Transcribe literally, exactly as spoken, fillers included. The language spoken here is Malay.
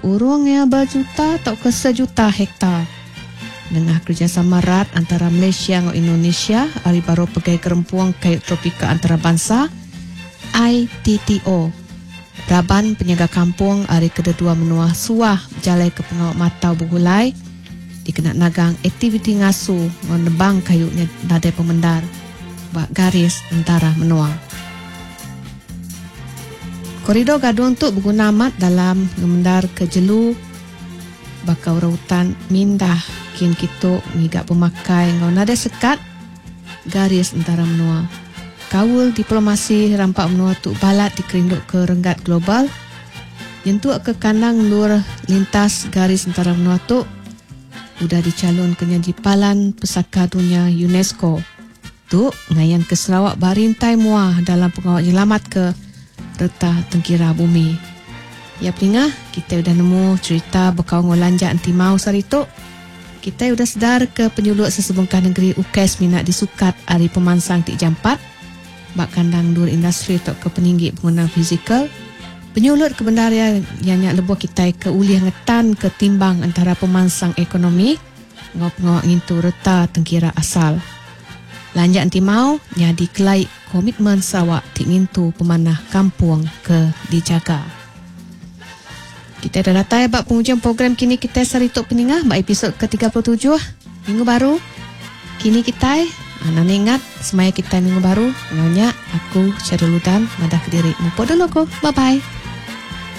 urung yang berjuta atau ke sejuta hektar. Dengan kerjasama erat antara Malaysia dan Indonesia, hari baru pegai kerempuang kayu tropika antarabangsa I T T O. Raban penjaga kampung hari kedua menua suah jalai ke pengawak matau Bugulai dikena nagang aktiviti ngasu menebang kayunya nadai pemendar bak garis antara menua. Koridor gaduh untuk berguna amat dalam ngemendar ke jelu bakau rautan mindah kin kita ngigak pemakai ngau nadai sekat garis antara menua. Kawul diplomasi rampak menua tu balat dikerinduk ke renggat global yentuk ke kandang lur lintas garis antara menua tu udah dicalon ke nyajipalan pesaka dunia UNESCO tu ngayan ke Sarawak barintai muah dalam pengawal jelamat ke reta tengkira bumi. Ya pelingah, kita udah nemu cerita bekau ngolanja anti mau sarituk. Kita udah sedar ke penyuluh sesebungkah negeri U K S minat disukat hari pemansang Tik Jampat bak kandang dur industri tok ke peninggi penggunaan fizikal. Penyulut kebenaran yang nyak lebuh kita ke uliah ngetan ke timbang antara pemansang ekonomi ngau pengawak ngintu reta tengkira asal. Lanjak anti mau nyadi kelai komitmen Sarawak tik ngintu pemanah kampung ke dijaga. Kita dah datang bak penghujung program kini kita sarituk peningah bak episod ke tiga puluh tujuh minggu baru. Kini kita anak ingat semaya kita minggu baru. Ngaunya aku Syarul Hudan madah ke diri. Mumpuk dulu aku. Bye bye.